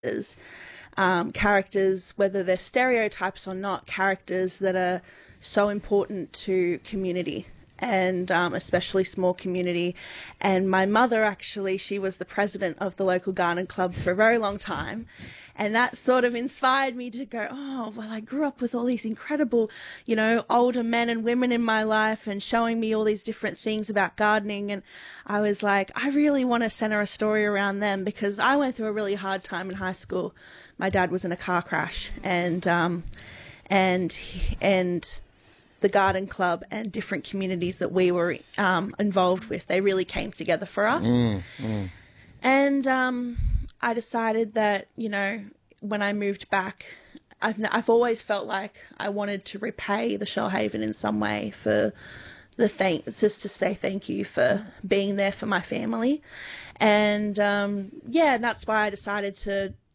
characters, whether they're stereotypes or not, characters that are so important to community, and especially small community. And my mother, actually, she was the president of the local garden club for a very long time. And that sort of inspired me to go, oh, well, I grew up with all these incredible, older men and women in my life and showing me all these different things about gardening. And I was like, I really want to center a story around them, because I went through a really hard time in high school. My dad was in a car crash, and the garden club and different communities that we were involved with, they really came together for us. And I decided that, when I moved back, I've always felt like I wanted to repay the Shoalhaven in some way for just to say thank you for being there for my family. And that's why I decided to